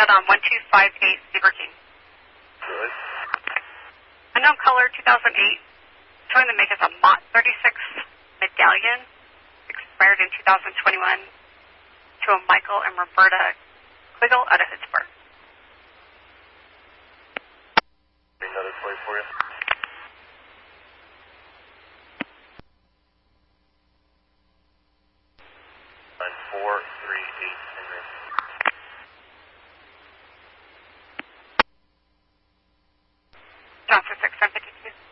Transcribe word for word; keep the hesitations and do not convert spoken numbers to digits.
Hold on, one two five eight, Zebra King. Good. Unknown color, two thousand eight, showing the make is a Mott thirty-six Medallion, expired in two thousand twenty-one, to a Michael and Roberta Quiggle out of Pittsburgh. Another plate for you. Nine four three eight Henry. Johnson six ten fifty-two.